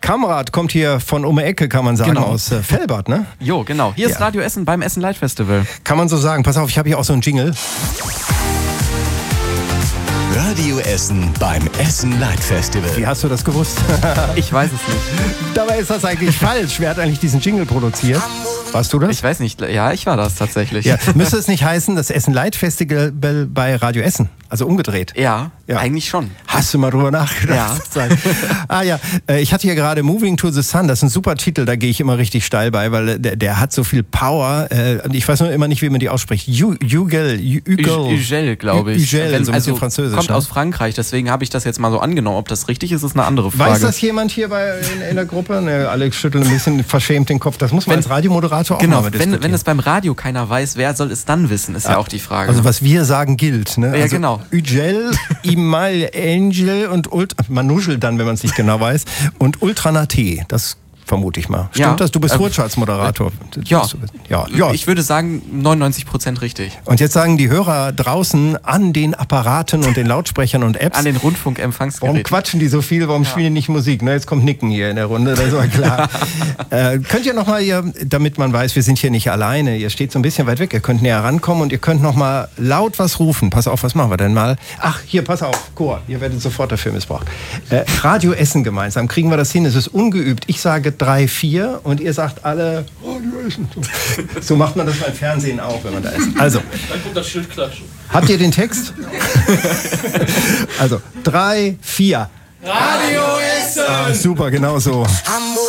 Kamrat kommt hier von um die Ecke, kann man sagen, Genau. aus Velbert, ne? Jo, genau. Hier ist Radio Essen beim Essen Light Festival. Kann man so sagen. Pass auf, ich habe hier auch so einen Jingle. Radio Essen beim Essen Light Festival. Wie hast du das gewusst? Ich weiß es nicht. Dabei ist das eigentlich falsch. Wer hat eigentlich diesen Jingle produziert? Warst du das? Ich weiß nicht. Ja, ich war das tatsächlich. Ja, müsste es nicht heißen, das Essen Light Festival bei Radio Essen? Also umgedreht. Ja, Ja. eigentlich schon. Hast du mal drüber nachgedacht? Ja. Ich hatte hier gerade Moving to the Sun, das ist ein super Titel, da gehe ich immer richtig steil bei, weil der hat so viel Power. Ich weiß nur immer nicht, wie man die ausspricht. Ugel, glaube ich. Ugel, so ein bisschen französisch. Kommt ne? aus Frankreich, deswegen habe ich das jetzt mal so angenommen. Ob das richtig ist, ist eine andere Frage. Weiß das jemand hier in der Gruppe? Ne, Alex schüttelt ein bisschen verschämt den Kopf. Das muss man als Radiomoderator auch Genau, mal diskutieren. wenn es beim Radio keiner weiß, wer soll es dann wissen, ist ja auch die Frage. Also was wir sagen gilt. Ne? Ja, also genau. Ugel, Imal, Angel und man nuschelt dann, wenn man es nicht genau weiß. Und Ultranate, das vermute ich mal. Stimmt Ja, das? Du bist Rutsch als Moderator. Ja. Ich würde sagen 99% richtig. Und jetzt sagen die Hörer draußen an den Apparaten und den Lautsprechern und Apps. An den Warum Rundfunkempfangsgeräten. quatschen die so viel? Warum spielen die nicht Musik? Ne, jetzt kommt Nicken hier in der Runde, das ist aber klar. Könnt ihr nochmal hier, damit man weiß, wir sind hier nicht alleine, ihr steht so ein bisschen weit weg, ihr könnt näher rankommen und ihr könnt nochmal laut was rufen. Pass auf, was machen wir denn mal? Ach, hier, pass auf, Chor, ihr werdet sofort dafür missbraucht. Radio Essen gemeinsam, kriegen wir das hin? Es ist ungeübt. Ich sage 3, 4 und ihr sagt alle Radio Essen. So macht man das beim Fernsehen auch, wenn man da ist. Also, Dann kommt das Schild klatschen. habt ihr den Text? Also, 3, 4. Radio Essen! Super, genau so.